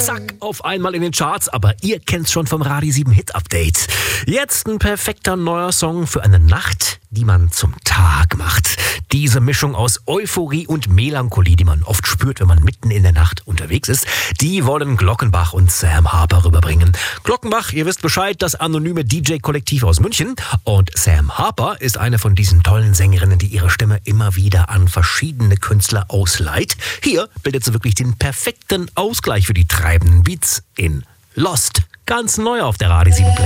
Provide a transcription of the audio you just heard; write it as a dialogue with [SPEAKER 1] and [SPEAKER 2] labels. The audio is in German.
[SPEAKER 1] zack, auf einmal in den Charts. Aber ihr kennt's schon vom Radio 7 Hit Update. Jetzt ein perfekter neuer Song für eine Nacht, die man zum Tag macht. Diese Mischung aus Euphorie und Melancholie, die man oft spürt, wenn man mitten in der Nacht unterwegs ist, die wollen Glockenbach und Sam Harper rüberbringen. Glockenbach, ihr wisst Bescheid, das anonyme DJ-Kollektiv aus München. Und Sam Harper ist eine von diesen tollen Sängerinnen, die ihre Stimme immer wieder an verschiedene Künstler ausleiht. Hier bildet sie wirklich den perfekten Ausgleich für die treibenden Beats in Lost. Ganz neu auf der Radio 7 Play.